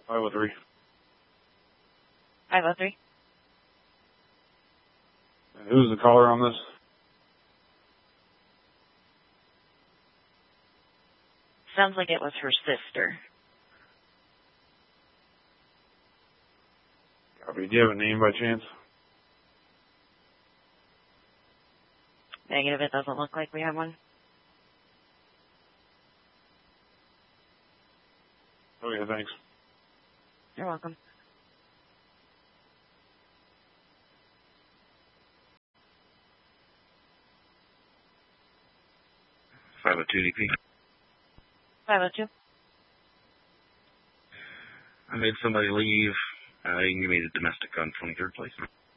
503. 503. Who's the caller on this? Sounds like it was her sister. Copy. Do you have a name by chance? Negative, it doesn't look like we have one. Okay, thanks. You're welcome. 502 DP. 502. I made somebody leave. You can give me the domestic on 23rd, please.